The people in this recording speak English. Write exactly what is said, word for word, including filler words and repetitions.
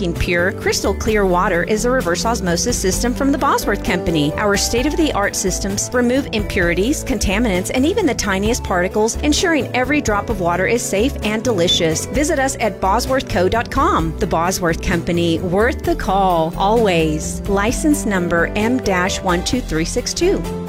drinking pure, crystal clear water is a reverse osmosis system from the Bosworth Company. Our state-of-the-art systems remove impurities, contaminants, and even the tiniest particles, ensuring every drop of water is safe and delicious. Visit us at bosworth co dot com. The Bosworth Company, worth the call, always. License number M one two three six two.